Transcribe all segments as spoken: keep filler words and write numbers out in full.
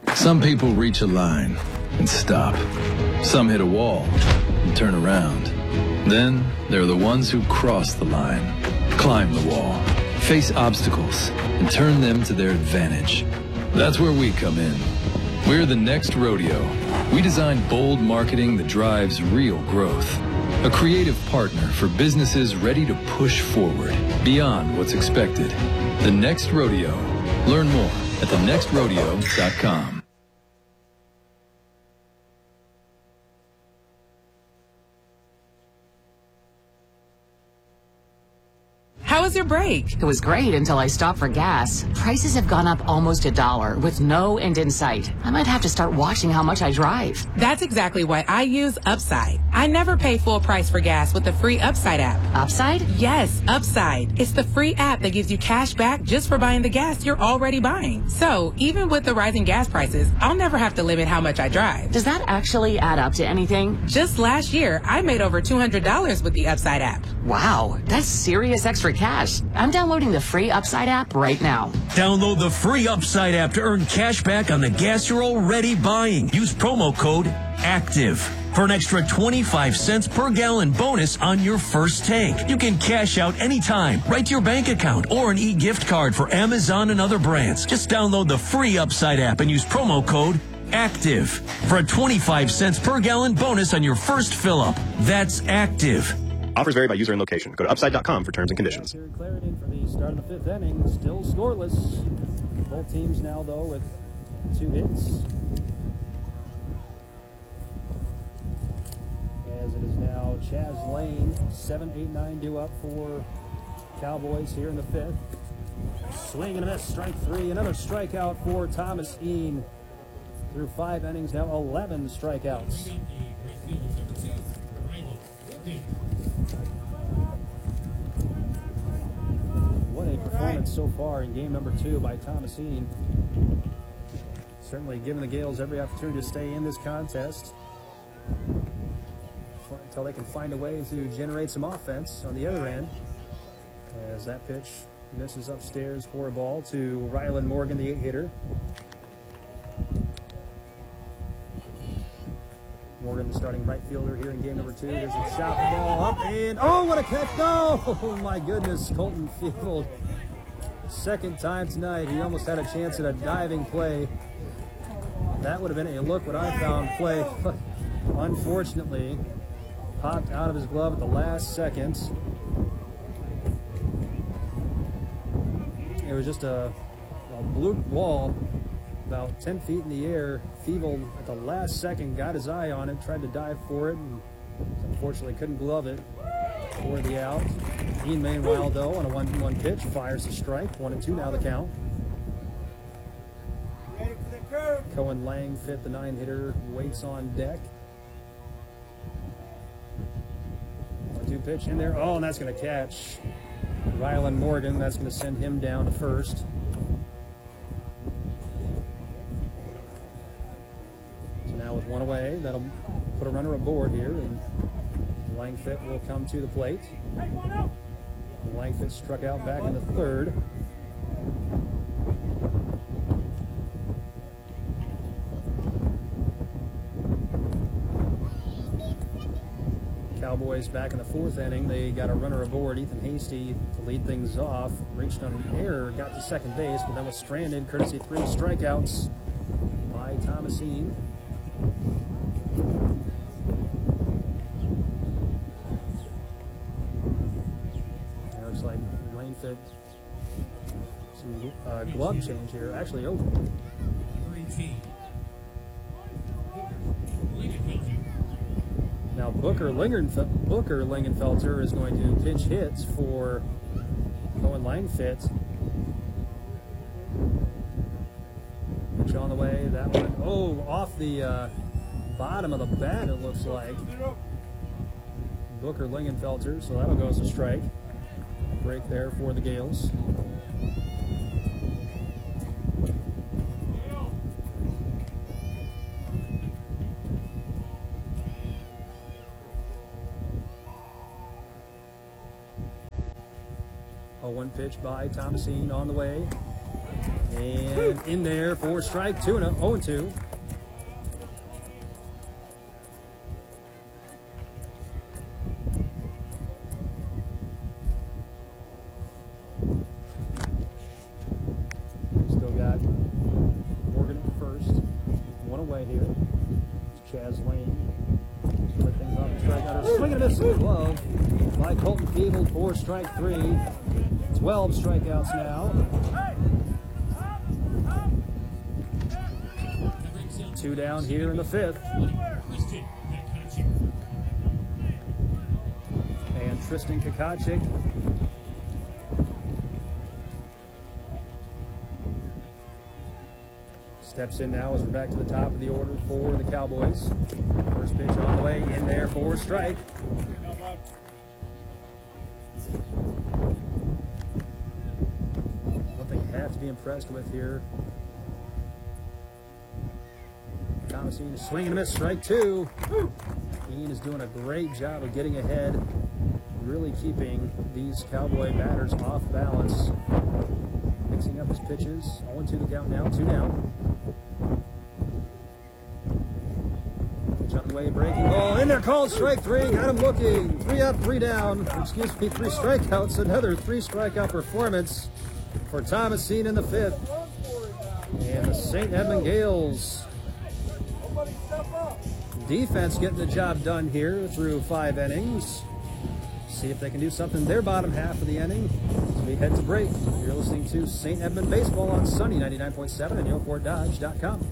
Some people reach a line and stop. Some hit a wall and turn around. Then there are the ones who cross the line, climb the wall, face obstacles, and turn them to their advantage. That's where we come in. We're the Next Rodeo. We design bold marketing that drives real growth. A creative partner for businesses ready to push forward beyond what's expected. The Next Rodeo. Learn more at the next rodeo dot com. How was your break? It was great until I stopped for gas. Prices have gone up almost a dollar with no end in sight. I might have to start watching how much I drive. That's exactly why I use Upside. I never pay full price for gas with the free Upside app. Upside? Yes, Upside. It's the free app that gives you cash back just for buying the gas you're already buying. So even with the rising gas prices, I'll never have to limit how much I drive. Does that actually add up to anything? Just last year, I made over two hundred dollars with the Upside app. Wow, that's serious extra cash. I'm downloading the free Upside app right now. Download the free Upside app to earn cash back on the gas you're already buying. Use promo code ACTIVE for an extra twenty-five cents per gallon bonus on your first tank. You can cash out anytime, right to your bank account, or an e-gift card for Amazon and other brands. Just download the free Upside app and use promo code ACTIVE for a twenty-five cents per gallon bonus on your first fill-up. That's ACTIVE. Offers vary by user and location. Go to upside dot com for terms and conditions. Here in Clarendon for the start of the fifth inning. Still scoreless. Both teams now, though, with two hits. As it is now Chaz Lane, seven, eight, nine due up for Cowboys here in the fifth. Swing and a miss, strike three. Another strikeout for Thomas Ean. Through five innings, now eleven strikeouts. What a performance so far in game number two by Thomas Ean. Certainly giving the Gales every opportunity to stay in this contest until they can find a way to generate some offense on the other end. As that pitch misses upstairs for a ball to Rylan Morgan, the eight-hitter. Morgan, the starting right fielder here in game number two. There's a shot, the ball up, and oh, what a catch! No! Oh my goodness, Colton Field. Second time tonight, he almost had a chance at a diving play. That would have been a look what I found play. Unfortunately, popped out of his glove at the last second. It was just a, a blue ball about ten feet in the air. Feeble at the last second got his eye on it, tried to dive for it, and unfortunately couldn't glove it for the out. Ian meanwhile, though, on a one one pitch, fires a strike. One and two now the count. Cohen Lang, fit the nine hitter, waits on deck. One two pitch in there. Oh, and that's going to catch Rylan Morgan. That's going to send him down to first. With one away, that'll put a runner aboard here, and Langfit will come to the plate. Langfit struck out back in the third. Cowboys back in the fourth inning. They got a runner aboard, Ethan Hasty, to lead things off. Reached on an error, got to second base, but then was stranded, courtesy three strikeouts by Thomas Ean. Looks like Langfit, some uh, glove change here. Actually, over. Now Booker Lingenfelter, Booker Lingenfelter is going to pinch hits for Cohen Langfit. Pitch on the way. That one, oh, off the uh, bottom of the bat, it looks like. Booker Lingenfelter, so that'll go as a strike. Break there for the Gales. A one pitch by Thomas Ean on the way. And in there for strike two and oh and two. Still got Morgan at first. One away here. It's Chaz Lane. Split things off the strikeout. Swing and a miss with glove by Colton Feeble for strike three. twelve strikeouts now. Two down here in the fifth. And Tristan Kakachik steps in now as we're back to the top of the order for the Cowboys. First pitch on the way, in there for a strike. One thing I have to be impressed with here. Thomasine is swinging and a miss, strike two. Ian is doing a great job of getting ahead, really keeping these Cowboy batters off balance. Mixing up his pitches. oh and two to count now, two down. Pitch on the way, breaking ball. In there, called strike three. Got him looking. Three up, three down. Excuse me, three strikeouts. Another three strikeout performance for Thomasine in the fifth. And the Saint Edmund Gales defense getting the job done here through five innings. See if they can do something in their bottom half of the inning as we head to break. You're listening to Saint Edmund Baseball on Sunny ninety-nine point seven and Newport Dodge dot com.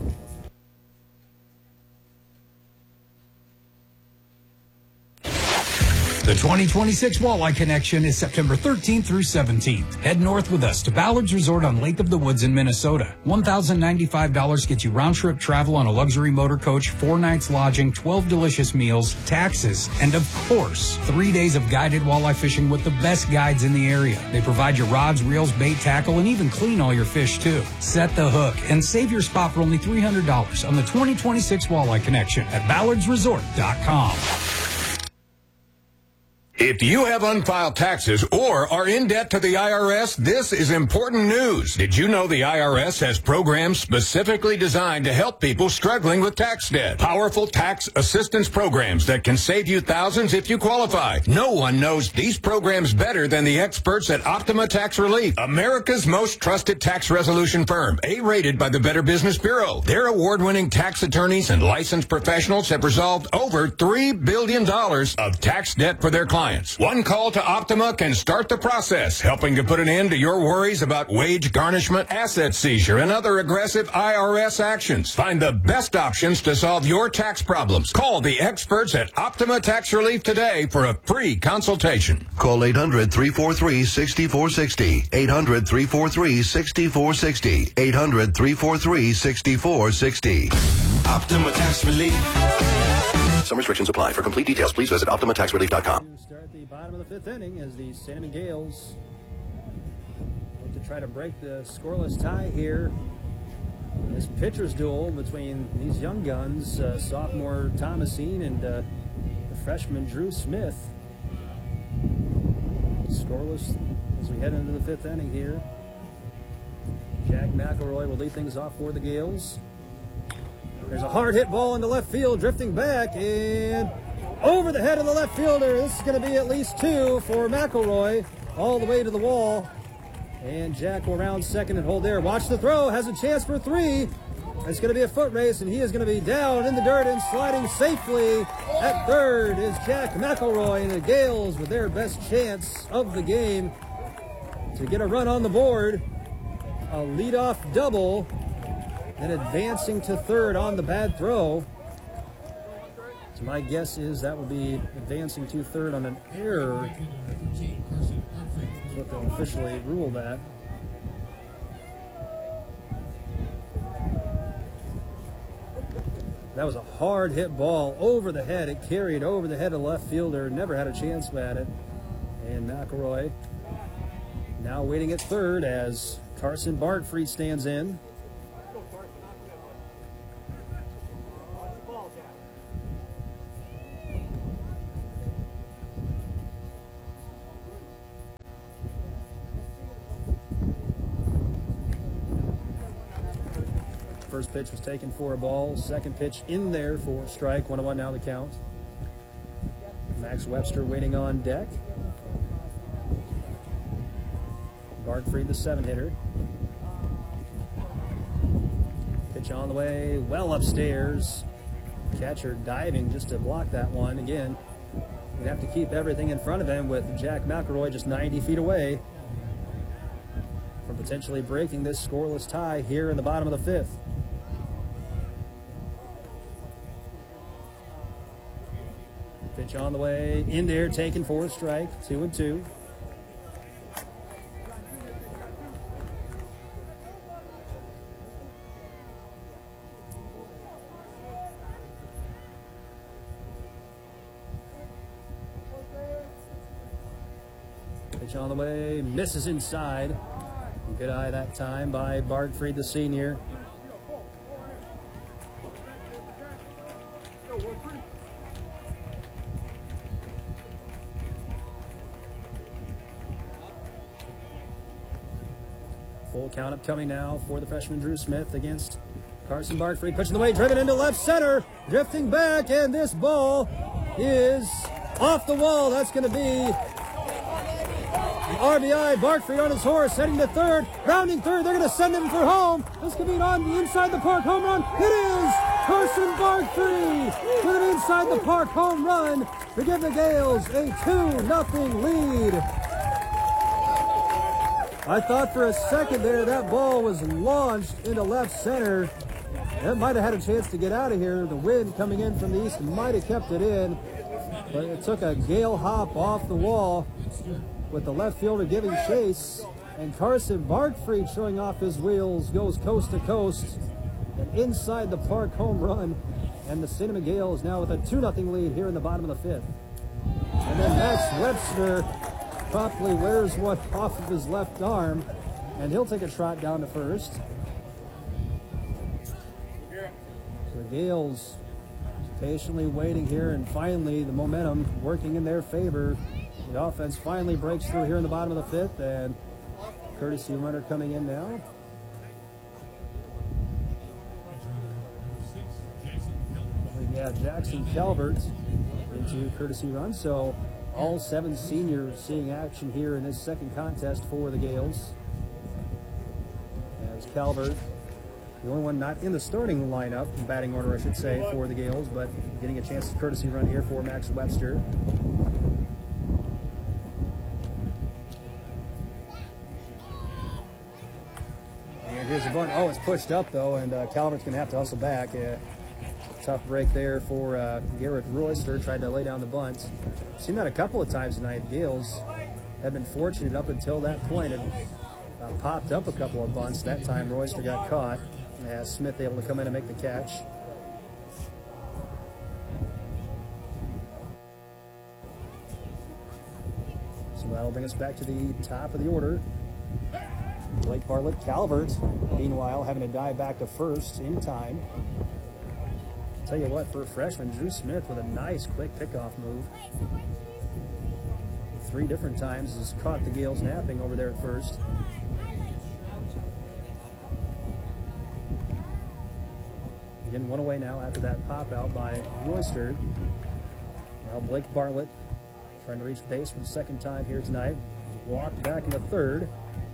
The twenty twenty-six Walleye Connection is September thirteenth through seventeenth. Head north with us to Ballard's Resort on Lake of the Woods in Minnesota. one thousand ninety-five dollars gets you round-trip travel on a luxury motor coach, four nights lodging, twelve delicious meals, taxes, and of course, three days of guided walleye fishing with the best guides in the area. They provide you rods, reels, bait, tackle, and even clean all your fish too. Set the hook and save your spot for only three hundred dollars on the twenty twenty-six Walleye Connection at ballards resort dot com. If you have unfiled taxes or are in debt to the I R S, this is important news. Did you know the I R S has programs specifically designed to help people struggling with tax debt? Powerful tax assistance programs that can save you thousands if you qualify. No one knows these programs better than the experts at Optima Tax Relief, America's most trusted tax resolution firm, A-rated by the Better Business Bureau. Their award-winning tax attorneys and licensed professionals have resolved over three billion dollars of tax debt for their clients. One call to Optima can start the process, helping to put an end to your worries about wage garnishment, asset seizure, and other aggressive I R S actions. Find the best options to solve your tax problems. Call the experts at Optima Tax Relief today for a free consultation. Call eight hundred, three four three, six four six zero. eight hundred, three four three, six four six zero. eight hundred, three four three, six four six zero. Optima Tax Relief. Some restrictions apply. For complete details, please visit optima tax relief dot com. Start at the bottom of the fifth inning as the Saint Edmund Gales look to try to break the scoreless tie here. This pitcher's duel between these young guns, uh, sophomore Thomasine and uh, the freshman Drew Smith. Scoreless as we head into the fifth inning here. Jack McElroy will lead things off for the Gales. There's a hard hit ball into left field, drifting back and over the head of the left fielder. This is going to be at least two for McElroy, all the way to the wall. And Jack will round second and hold there. Watch the throw, has a chance for three. It's going to be a foot race, and he is going to be down in the dirt and sliding safely at third is Jack McElroy, and the Gales with their best chance of the game to get a run on the board. A leadoff double. And advancing to third on the bad throw. So my guess is that will be advancing to third on an error. That's what they'll officially rule that. That was a hard hit ball over the head. It carried over the head of the left fielder. Never had a chance at it. And McElroy now waiting at third as Carson Bartfree stands in. First pitch was taken for a ball. Second pitch in there for a strike. One and one now the count. Max Webster waiting on deck. Bargfried, the seven hitter. Pitch on the way, well upstairs. Catcher diving just to block that one. Again, you'd have to keep everything in front of him with Jack McElroy just ninety feet away from potentially breaking this scoreless tie here in the bottom of the fifth. Pitch on the way, in there, taken for a strike, two and two. Pitch on the way, misses inside. Good eye that time by Bargfried, the senior. Full count up coming now for the freshman Drew Smith against Carson Bargfried. Pitching the way, driven into left center, drifting back, and this ball is off the wall. That's going to be R B I. Bargfried on his horse, heading to third, rounding third. They're going to send him for home. This could be on the inside the park home run. It is Carson Bargfried with an inside the park home run to give the Gales a two nothing lead. I thought for a second there that ball was launched into left center. It might have had a chance to get out of here. The wind coming in from the east might have kept it in, but it took a Gale hop off the wall with the left fielder giving chase, and Carson Bargfried showing off his wheels, goes coast to coast, an inside the park home run, and the Cinnamon Gales now with a two nothing lead here in the bottom of the fifth. And then Max Webster promptly wears one off of his left arm, and he'll take a trot down to first. So the Gales patiently waiting here, and finally the momentum working in their favor. The offense finally breaks through here in the bottom of the fifth, and courtesy runner coming in now. We have Jackson Calvert into courtesy run, so all seven seniors seeing action here in this second contest for the Gales. As Calvert, the only one not in the starting lineup, batting order I should say, for the Gales, but getting a chance to courtesy run here for Max Webster. And here's the bunt. Oh, it's pushed up though, and uh, Calvert's going to have to hustle back. Uh, tough break there for uh, Garrett Royster, tried to lay down the bunt. Seen that a couple of times tonight. Gales have been fortunate up until that point. It uh, popped up a couple of bunts. That time Royster got caught. As Smith able to come in and make the catch. So that'll bring us back to the top of the order. Blake Bartlett, Calvert, meanwhile, having to dive back to first in time. Tell you what, for a freshman, Drew Smith with a nice quick pickoff move. Three different times has caught the Gales napping over there at first. Getting one away now after that pop out by Royster. Now Blake Bartlett trying to reach base for the second time here tonight. Walked back in the third.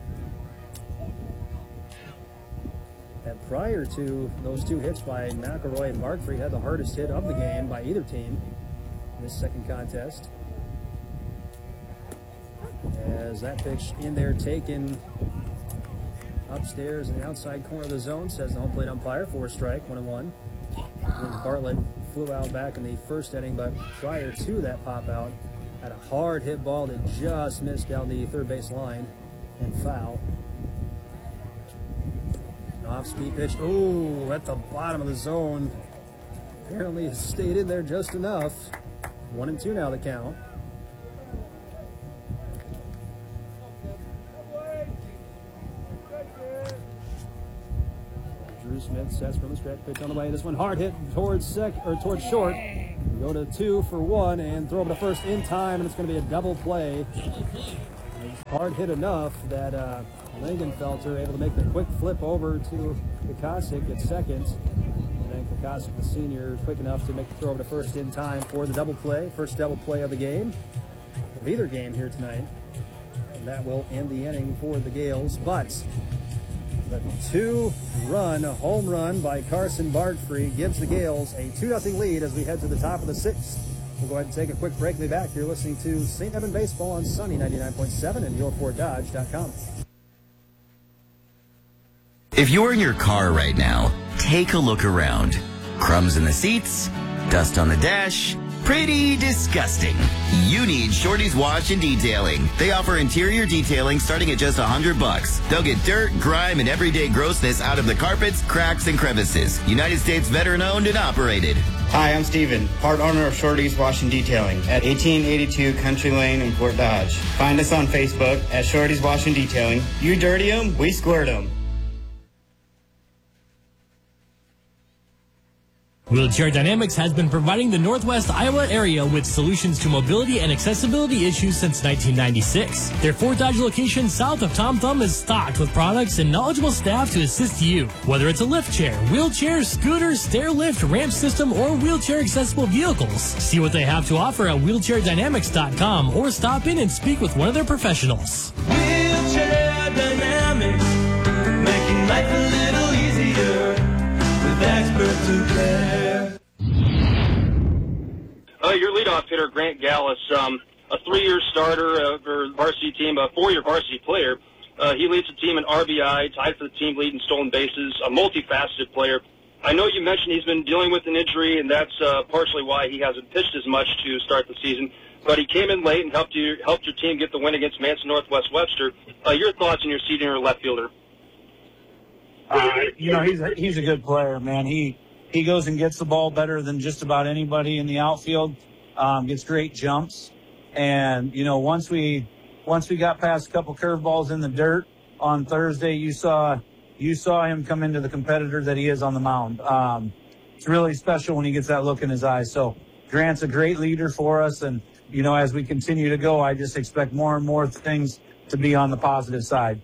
And prior to those two hits by McElroy and Bargfried, had the hardest hit of the game by either team in this second contest. As that pitch in there taken upstairs in the outside corner of the zone, says the home plate umpire for a strike, one and one. And Bartlett flew out back in the first inning, but prior to that pop out, had a hard hit ball that just missed down the third base line and foul. Off-speed pitch, oh, at the bottom of the zone. Apparently it stayed in there just enough. One and two now the count. Drew Smith sets from the stretch, pitch on the way. This one hard hit towards sec or towards short. We go to two for one and throw him to first in time, and it's going to be a double play. It's hard hit enough that uh, Langenfelter able to make the quick flip over to Kokasik at second. And then Kokasik, the senior, quick enough to make the throw over to first in time for the double play. First double play of the game, of either game here tonight. And that will end the inning for the Gales. But the two-run home run by Carson Bartfree gives the Gales a two nothing lead as we head to the top of the sixth. We'll go ahead and take a quick break. We'll be back. You're listening to Saint Edmund Baseball on Sunny ninety-nine point seven and your ford dodge dot com. If you're in your car right now, take a look around. Crumbs in the seats, dust on the dash, pretty disgusting. You need Shorty's Wash and Detailing. They offer interior detailing starting at just a hundred bucks. They'll get dirt, grime, and everyday grossness out of the carpets, cracks, and crevices. United States veteran owned and operated. Hi, I'm Steven, part owner of Shorty's Wash and Detailing at eighteen eighty-two Country Lane in Fort Dodge. Find us on Facebook at Shorty's Wash and Detailing. You dirty 'em, we squirt 'em. Wheelchair Dynamics has been providing the Northwest Iowa area with solutions to mobility and accessibility issues since nineteen ninety-six. Their Fort Dodge location south of Tom Thumb is stocked with products and knowledgeable staff to assist you. Whether it's a lift chair, wheelchair, scooter, stair lift, ramp system, or wheelchair accessible vehicles. See what they have to offer at wheelchair dynamics dot com or stop in and speak with one of their professionals. Wheelchair Dynamics, making life a little easier with experts who care. Uh, your leadoff hitter, Grant Gallus, um, a three-year starter uh, for the varsity team, a four-year varsity player. Uh, he leads the team in R B I, tied for the team lead in stolen bases, a multifaceted player. I know you mentioned he's been dealing with an injury, and that's uh, partially why he hasn't pitched as much to start the season. But he came in late and helped you helped your team get the win against Manson Northwest Webster. Uh, your thoughts on your senior left fielder? Uh, you know, he's a, he's a good player, man. He he goes and gets the ball better than just about anybody in the outfield. Um, gets great jumps, and you know, once we once we got past a couple curveballs in the dirt on Thursday, you saw you saw him come into the competitor that he is on the mound. Um, it's really special when he gets that look in his eyes. So Grant's a great leader for us, and you know, as we continue to go, I just expect more and more things to be on the positive side.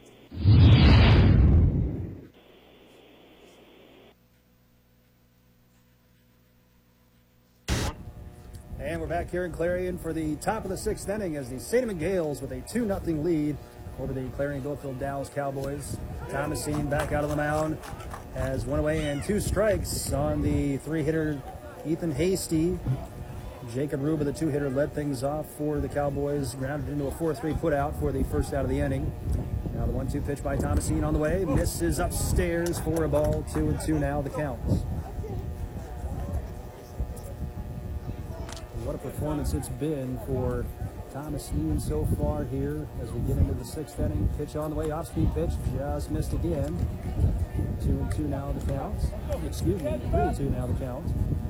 And we're back here in Clarion for the top of the sixth inning as the Saint Edmund Gales with a two nothing lead over the Clarion Goldfield Dallas Cowboys. Thomasine back out of the mound has one away and two strikes on the three-hitter Ethan Hasty. Jacob Ruba, the two-hitter, led things off for the Cowboys, grounded into a four three putout for the first out of the inning. Now the one two pitch by Thomasine on the way, misses upstairs for a ball, two and two now the counts. What a performance it's been for Thomasine so far here as we get into the sixth inning. Pitch on the way, off-speed pitch, just missed again. Two and two now the count. Excuse me, three and two now the count.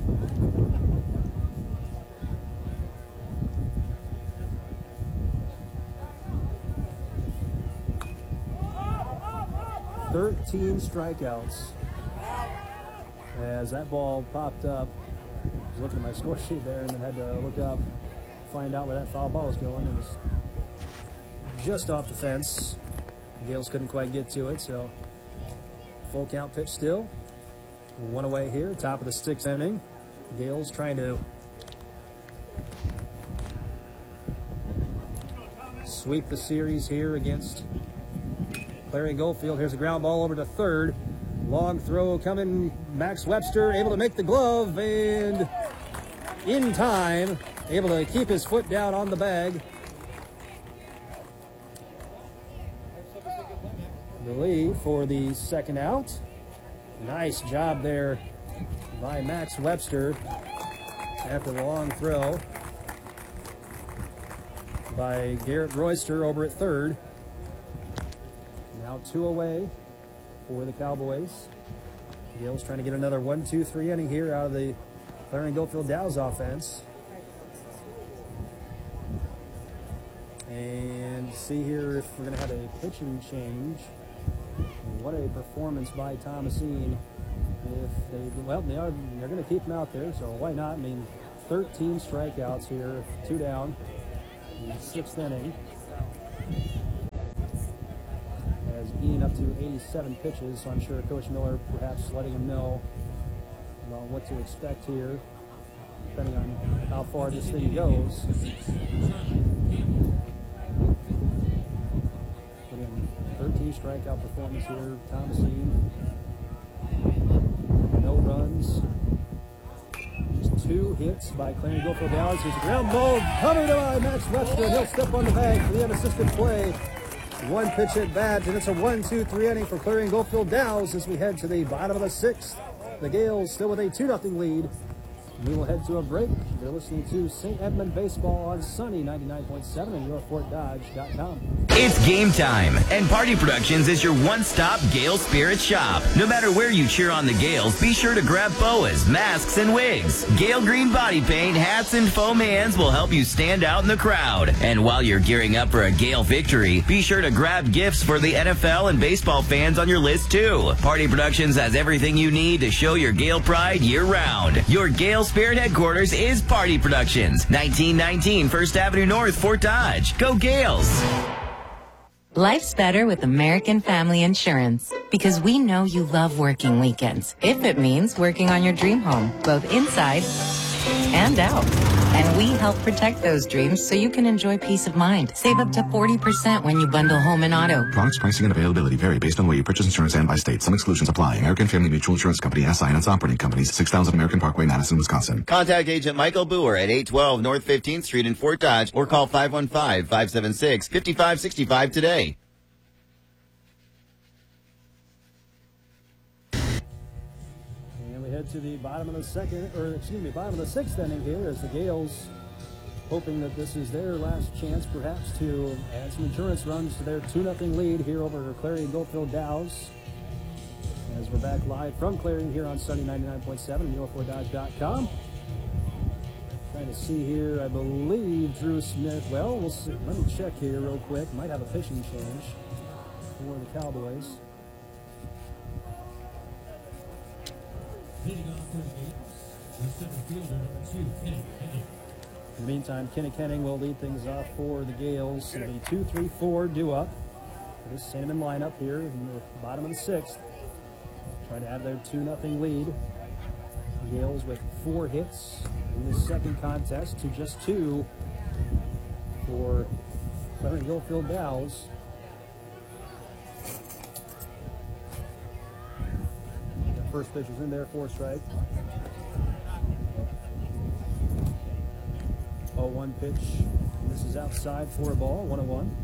thirteen strikeouts as that ball popped up. I was looking at my score sheet there and then had to look up, find out where that foul ball was going. It was just off the fence. The Gales couldn't quite get to it, so full count pitch still. One away here, top of the sixth inning. Gales trying to sweep the series here against Clarion Goldfield. Here's a ground ball over to third. Long throw coming. Max Webster able to make the glove and in time, able to keep his foot down on the bag. The lead for the second out. Nice job there by Max Webster after the long throw by Garrett Royster over at third. Now two away for the Cowboys. Gales trying to get another one two three inning here out of the Clarion Goldfield Dows offense. And see here if we're going to have a pitching change. What a performance by Thomasine. If they, well, they are, they're going to keep him out there, so why not? I mean, thirteen strikeouts here, two down in the sixth inning. eighteen up to eighty-seven pitches, so I'm sure Coach Miller perhaps letting him know about what to expect here, depending on how far this thing goes. Put in thirteen strikeout performance here, Thomasine. No runs. Just two hits by Clarion Goldfield Dallas. Here's a ground ball coming to by Max Webster. He'll step on the bag for the unassisted play. One pitch at bat, and it's a one two three inning for Clarion Goldfield Dallas as we head to the bottom of the sixth. The Gales still with a two nothing lead. We will head to a break. You're listening to Saint Edmund Baseball on Sunny ninety-nine point seven and your fort dodge dot com. It's game time, and Party Productions is your one-stop Gale Spirit shop. No matter where you cheer on the Gales, be sure to grab boas, masks, and wigs. Gale Green body paint, hats, and foam hands will help you stand out in the crowd. And while you're gearing up for a Gale victory, be sure to grab gifts for the N F L and baseball fans on your list, too. Party Productions has everything you need to show your Gale pride year-round. Your Gale Spirit headquarters is Party Productions, nineteen nineteen First Avenue North, Fort Dodge. Go Gales! Life's better with American Family Insurance because we know you love working weekends, if it means working on your dream home, both inside and out. And we help protect those dreams so you can enjoy peace of mind. Save up to forty percent when you bundle home and auto. Products, pricing, and availability vary based on where you purchase insurance and by state. Some exclusions apply. American Family Mutual Insurance Company, S I and its operating companies, six thousand American Parkway, Madison, Wisconsin. Contact Agent Michael Boer at eight twelve North fifteenth Street in Fort Dodge or call five one five, five seven six, five five six five today. Head to the bottom of the second, or excuse me, bottom of the sixth inning here as the Gales hoping that this is their last chance perhaps to add some insurance runs to their two nothing lead here over Clarion Goldfield Dows. As we're back live from Clarion here on Sunny ninety-nine point seven and your fort dodge dot com. Trying to see here, I believe Drew Smith, well, we'll see. Let me check here real quick. Might have a pitching change for the Cowboys. In the meantime, Kenny Kenning will lead things off for the Gales. The two three four due up. This Cinnamon lineup here in the bottom of the sixth. Trying to add their two nothing lead. The Gales with four hits in the second contest to just two for Clarion Goldfield Dows. First pitch is in there for a strike. oh one pitch. This is outside for a ball, one oh one.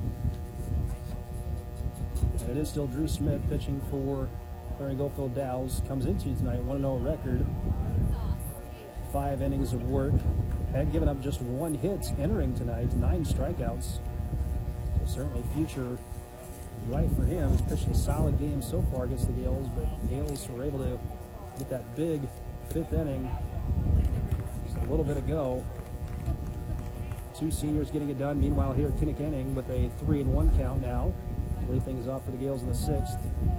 And it is still Drew Smith pitching for Clarion Goldfield Dows. Comes into tonight, one oh record. Five innings of work. Had given up just one hit entering tonight, nine strikeouts. So certainly future right for him. He's pitched a solid game so far against the Gales, but Gales were able to get that big fifth inning just a little bit ago. Two seniors getting it done. Meanwhile, here Kenny Kenning with a three and one count now. Lead things off for the Gales in the sixth.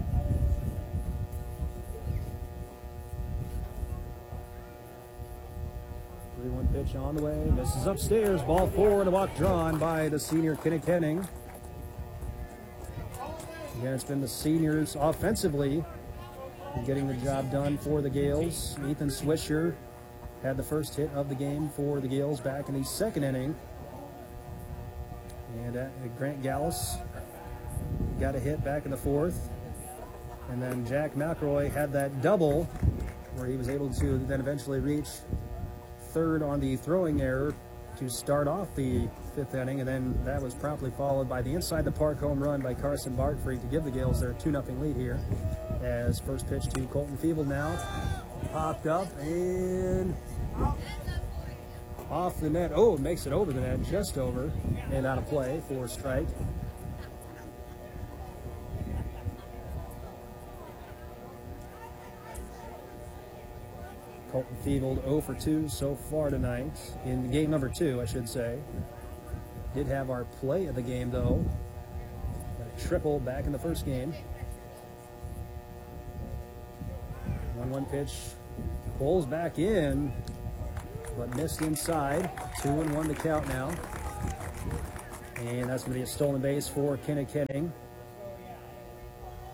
three one pitch on the way. Misses upstairs. Ball four and a walk drawn by the senior Kenny Kenning. Again, it's been the seniors offensively getting the job done for the Gales. Ethan Swisher had the first hit of the game for the Gales back in the second inning. And uh, Grant Gallus got a hit back in the fourth. And then Jack McElroy had that double where he was able to then eventually reach third on the throwing error to start off the fifth inning, and then that was promptly followed by the inside the park home run by Carson Bartfree to give the Gales their two nothing lead here. As first pitch to Colton Feeble now popped up and off the net. Oh, it makes it over the net, just over, and out of play for a strike. Colton Feeble oh for two so far tonight in game number two, I should say. Did have our play of the game, though. A triple back in the first game. one one pitch. Pulls back in, but missed inside. two and one to count now. And that's going to be a stolen base for Kenny Kenning.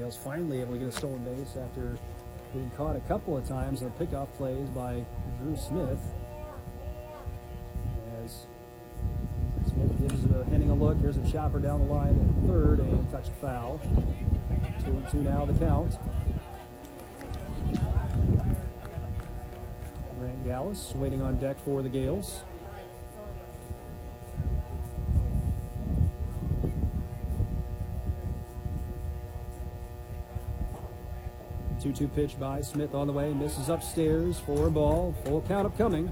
Gales finally able to get a stolen base after being caught a couple of times on pickoff plays by Drew Smith. As Smith gives uh, Henning a look. Here's a chopper down the line at third and touched foul. Two and two now the count. Grant Gallus waiting on deck for the Gales. two two pitch by Smith on the way. Misses upstairs for a ball. Full count upcoming.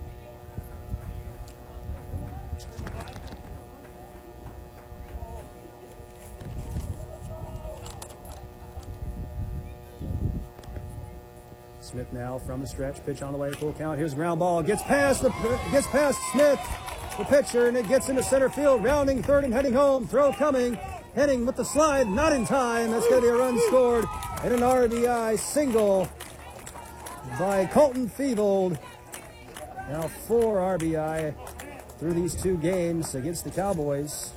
Smith now from the stretch. Pitch on the way. Full count. Here's a ground ball. Gets past the gets past Smith, the pitcher, and it gets into center field. Rounding third and heading home. Throw coming. Henning with the slide. Not in time. That's going to be a run scored. And an R B I single by Colton Feevold. Now four R B I through these two games against the Cowboys.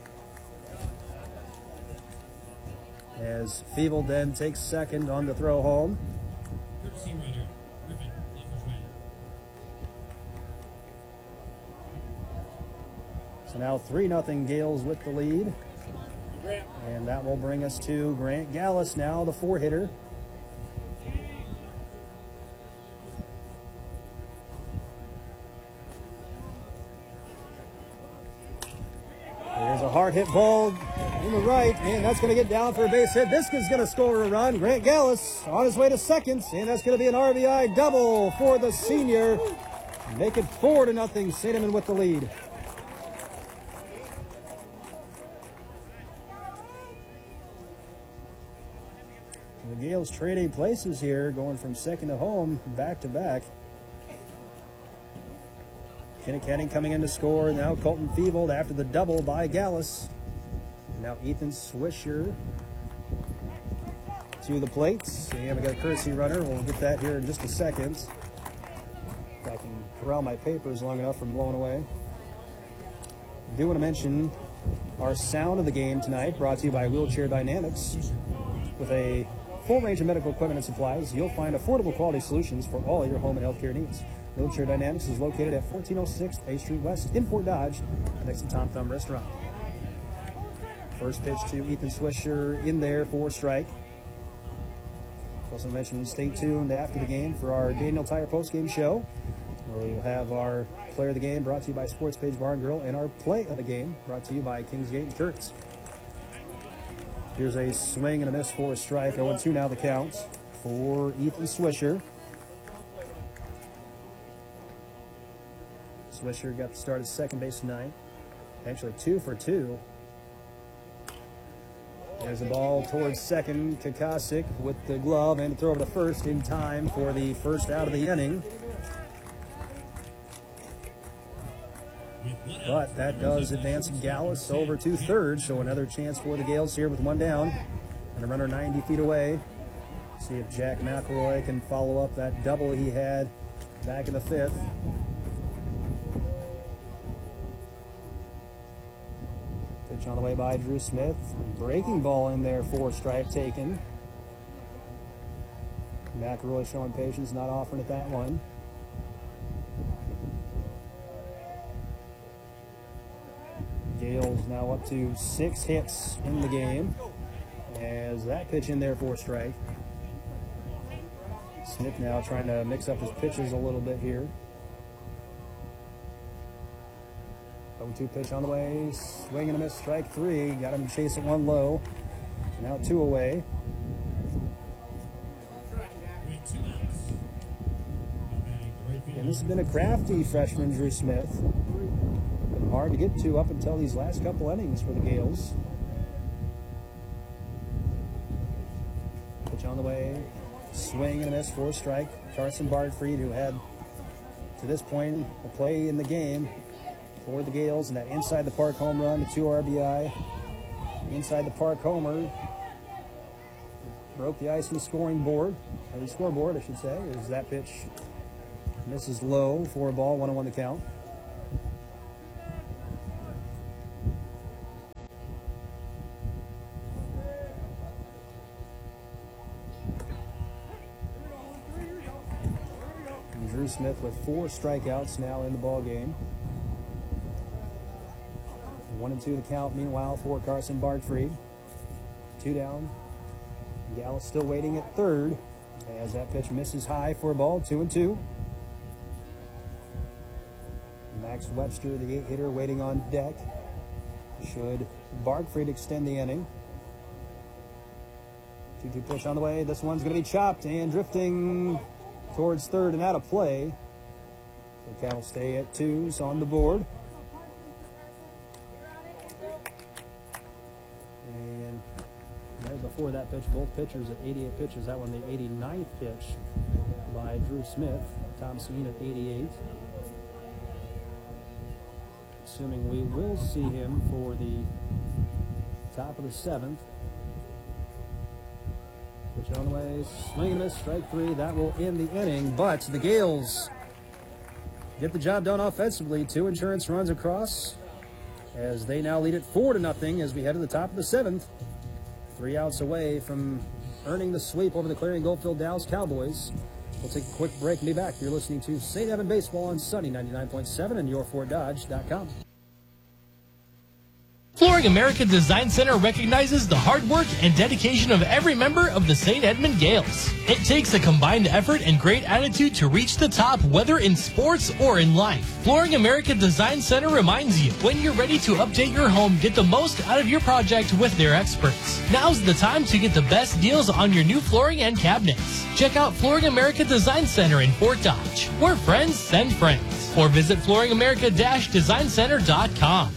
As Feevold then takes second on the throw home. So now three nothing Gales with the lead. And that will bring us to Grant Gallus now, the four-hitter. There's a hard hit ball in the right, and that's going to get down for a base hit. This is going to score a run. Grant Gallus on his way to second, and that's going to be an R B I double for the senior. Make it four to nothing. Cinnamon with the lead. The Gales trading places here, going from second to home, back to back. Kenny Canning coming in to score. Now Colton Feevold after the double by Gallus. Now Ethan Swisher to the plate. And we got a courtesy runner. We'll get that here in just a second. If I can corral my papers long enough from blowing away. I do want to mention our sound of the game tonight, brought to you by Wheelchair Dynamics. With a full range of medical equipment and supplies, you'll find affordable quality solutions for all your home and healthcare needs. Wheelchair Dynamics is located at fourteen oh six A Street West in Fort Dodge, next to Tom Thumb Restaurant. First pitch to Ethan Swisher in there for strike. Also mentioned, stay tuned after the game for our Daniel Tire postgame show, where we'll have our player of the game brought to you by Sports Page Barn Grill, and our play of the game brought to you by Kingsgate Insurance. Here's a swing and a miss for a strike. oh and two now the count for Ethan Swisher. Swisher got the start at second base tonight. Actually two for two. There's a ball towards second. Kakasik with the glove and throw over to first in time for the first out of the inning. But that does advance Gallus over to third, so another chance for the Gales here with one down and a runner ninety feet away. See if Jack McElroy can follow up that double he had back in the fifth. Pitch on the way by Drew Smith. Breaking ball in there for strike taken. McElroy showing patience, not offering it that one. Gales now up to six hits in the game. As that pitch in there for a strike. Smith now trying to mix up his pitches a little bit here. oh two pitch on the way. Swing and a miss, strike three. Got him to chase it one low. Now two away. And this has been a crafty freshman, Drew Smith. Been hard to get to up until these last couple innings for the Gales. Pitch on the way. Swing and a miss for a strike. Carson Bartfried, who had, to this point, a play in the game for the Gales, and that inside the park home run, the two R B I. Inside the park homer. Broke the ice on the scoring board, or the scoreboard, I should say, as that pitch misses low for a ball, one oh one the count. Drew Smith with four strikeouts now in the ball game. One and two the count, meanwhile, for Carson Bargfried. Two down. Gallus still waiting at third as that pitch misses high for a ball, two and two. Max Webster, the eight-hitter, waiting on deck. Should Bargfried extend the inning. two two pitch on the way. This one's going to be chopped and drifting towards third and out of play. The count will stay at twos on the board. And right before that pitch, both pitchers at eighty-eight pitches. That one, the eighty-ninth pitch by Drew Smith. Tom Sween at eighty-eight. Assuming we will see him for the top of the seventh. Pitch on the way, swing and miss, strike three. That will end the inning, but the Gales get the job done offensively. Two insurance runs across as they now lead it four to nothing as we head to the top of the seventh. Three outs away from earning the sweep over the Clarion Goldfield Dallas Cowboys. We'll take a quick break and be back. You're listening to Saint Evan Baseball on Sunny ninety-nine point seven and your ford dodge dot com. Flooring America Design Center recognizes the hard work and dedication of every member of the Saint Edmund Gales. It takes a combined effort and great attitude to reach the top, whether in sports or in life. Flooring America Design Center reminds you, when you're ready to update your home, get the most out of your project with their experts. Now's the time to get the best deals on your new flooring and cabinets. Check out Flooring America Design Center in Fort Dodge, where friends send friends. Or visit flooring america dash design center dot com.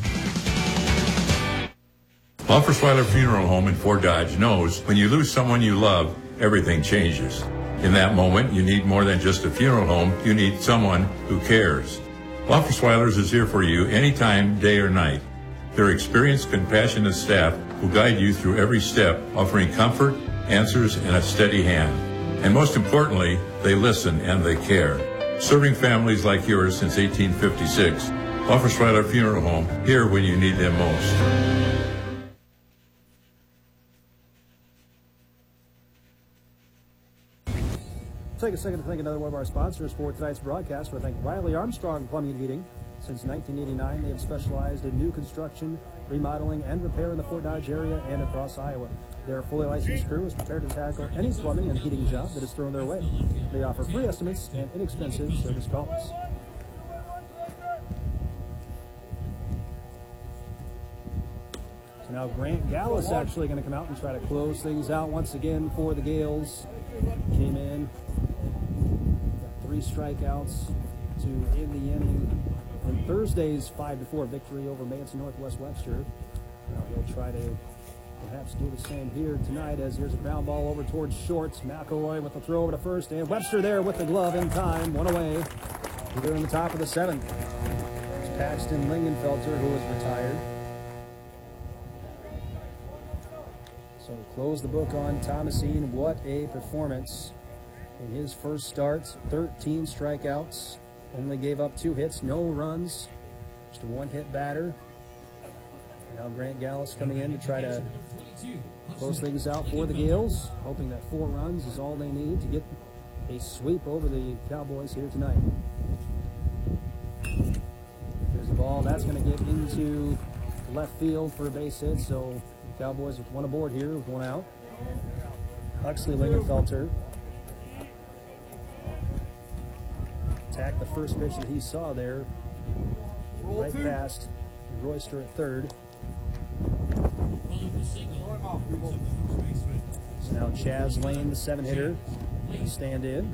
Loffersweiler Funeral Home in Fort Dodge knows when you lose someone you love, everything changes. In that moment, you need more than just a funeral home. You need someone who cares. Loffersweiler's is here for you anytime, day or night. Their experienced, compassionate staff will guide you through every step, offering comfort, answers, and a steady hand. And most importantly, they listen and they care. Serving families like yours since eighteen fifty-six, Loffersweiler Funeral Home, here when you need them most. Take a second to thank another one of our sponsors for tonight's broadcast. We thank Riley Armstrong Plumbing and Heating. Since nineteen eighty-nine, they have specialized in new construction, remodeling, and repair in the Fort Dodge area and across Iowa. Their fully licensed crew is prepared to tackle any plumbing and heating job that is thrown their way. They offer free estimates and inexpensive service calls. So now Grant Gallus actually going to come out and try to close things out once again for the Gales. Came in, got three strikeouts to end the inning in Thursday's five to four victory over Manson Northwest Webster. Now he'll try to perhaps do the same here tonight, as here's a ground ball over towards short. McElroy with the throw over to first, and Webster there with the glove in time, one away. We're in the top of the seventh. It's Paxton Lingenfelter, who is retired. So close the book on Thomasine. What a performance in his first start. thirteen strikeouts. Only gave up two hits, no runs. Just a one-hit batter. Now Grant Gallus coming in to try to close things out for the Gales, hoping that four runs is all they need to get a sweep over the Cowboys here tonight. Here's the ball. That's going to get into left field for a base hit, so Cowboys with one aboard here, with one out. Huxley Lingenfelter attacked the first pitch that he saw there, right past Royster at third. So now Chaz Lane, the seven-hitter, stand in.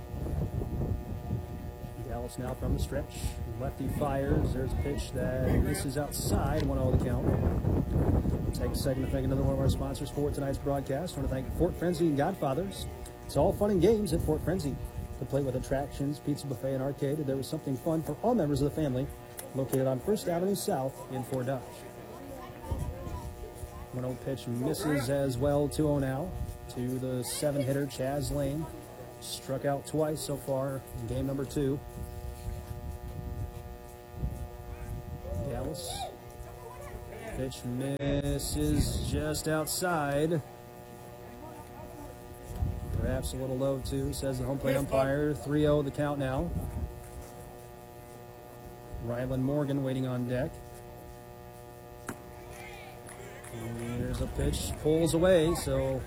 Gallus now from the stretch. Lefty fires. There's a pitch that misses outside. one oh the count. We'll take a second to thank another one of our sponsors for tonight's broadcast. I want to thank Fort Frenzy and Godfathers. It's all fun and games at Fort Frenzy. Complete with attractions, pizza buffet, and arcade. There was something fun for all members of the family. Located on First Avenue South in Fort Dodge. one oh pitch misses as well. two oh now to the seven-hitter, Chaz Lane. Struck out twice so far in game number two. Gallus. Pitch misses just outside. Perhaps Perhaps a little low, too, says the home plate umpire. three oh the count now. Rylan Morgan waiting on deck. Here's a pitch, pulls away, so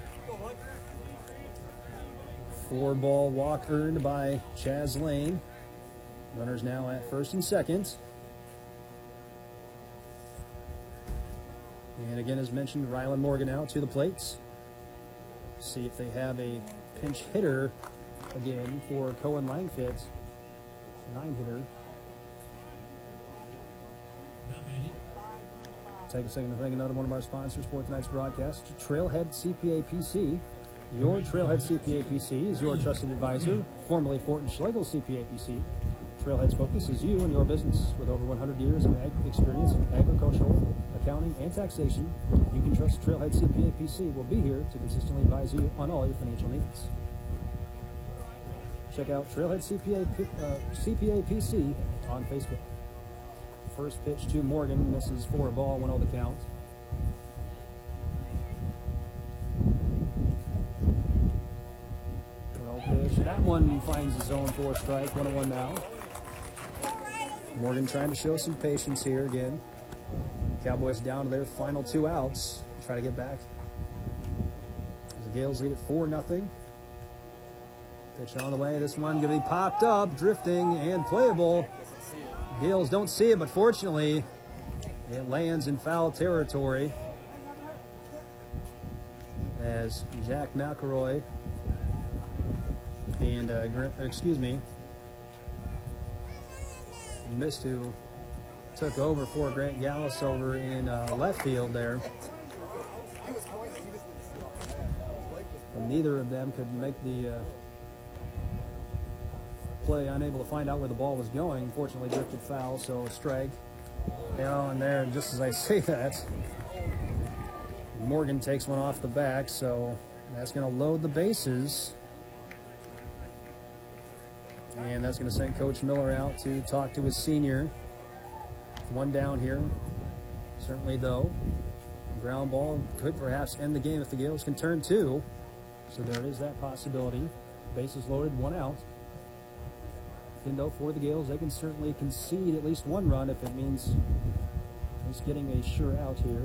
four ball walk earned by Chaz Lane. Runners now at first and second. And again, as mentioned, Rylan Morgan out to the plates. See if they have a pinch hitter again for Cohen Langfit, nine hitter. Take a second to thank another one of our sponsors for tonight's broadcast, Trailhead C P A P C. Your Trailhead C P A P C is your trusted advisor, formerly Fortin Schlegel C P A P C. Trailhead's focus is you and your business. With over one hundred years of ag experience in agricultural, accounting, and taxation, you can trust Trailhead C P A P C will be here to consistently advise you on all your financial needs. Check out Trailhead C P A, uh, C P A P C on Facebook. First pitch to Morgan, misses for a ball, one oh the count. Well pitch, that one finds the zone for a strike, one oh one now. Morgan trying to show some patience here again. Cowboys down to their final two outs. Try to get back. The Gales lead at four nothing. Pitch on the way. This one going to be popped up, drifting, and playable. Gales don't see it, but fortunately, it lands in foul territory as Jack McElroy and, uh, excuse me, missed who took over for Grant Gallus over in uh, left field there. And neither of them could make the uh, play, unable to find out where the ball was going. Fortunately, drifted foul, so a strike. You know, and there, just as I say that, Morgan takes one off the back, so that's going to load the bases. And that's going to send Coach Miller out to talk to his senior. One down here. Certainly, though, ground ball could perhaps end the game if the Gales can turn two. So there is that possibility. Bases loaded, one out. And though for the Gales, they can certainly concede at least one run if it means just getting a sure out here.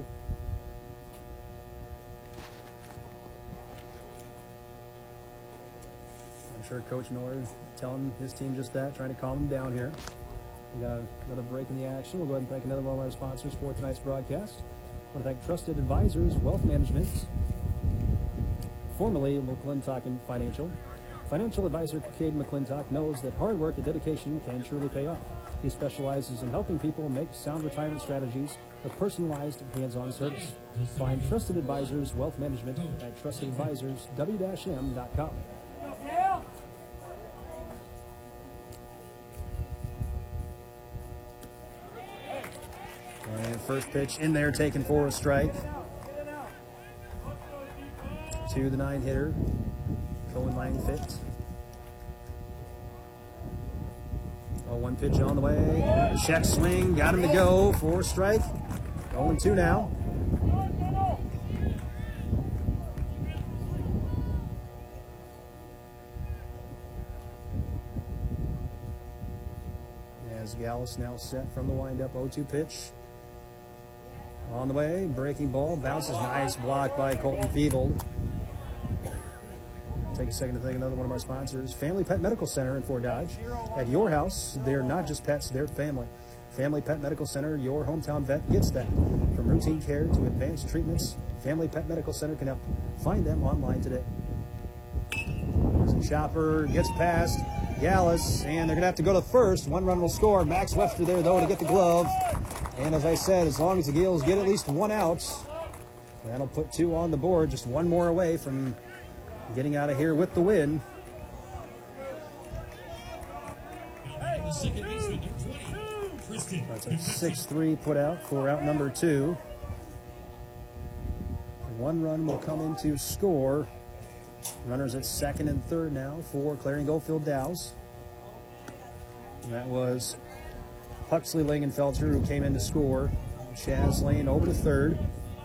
I'm sure Coach Miller telling his team just that, trying to calm them down here. We got another break in the action. We'll go ahead and thank another one of our sponsors for tonight's broadcast. I want to thank Trusted Advisors Wealth Management, formerly McClintock and Financial. Financial advisor Cade McClintock knows that hard work and dedication can truly pay off. He specializes in helping people make sound retirement strategies with personalized hands-on service. Find Trusted Advisors Wealth Management at trusted advisors w dash m dot com. And first pitch in there, taken for a strike. To the nine hitter, Cohen Langfit. Oh, one pitch on the way. Check swing, got him to go for a strike. oh and two now. As Gallus now set from the windup, oh two pitch. On the way, breaking ball, bounces, nice block by Colton Feeble. Take a second to thank another one of our sponsors, Family Pet Medical Center in Fort Dodge. At your house, they're not just pets, they're family. Family Pet Medical Center, your hometown vet gets that. From routine care to advanced treatments, Family Pet Medical Center can help. Find them online today. There's a chopper, gets past Gallus, and they're going to have to go to first. One run will score. Max Webster there, though, to get the glove. And as I said, as long as the Gales get at least one out, that'll put two on the board, just one more away from getting out of here with the win. That's a six three put out for out number two. One run will come into score. Runners at second and third now for Clarion Goldfield Dows. And that was Huxley Langenfelter who came in to score. Chaz Lane over to third.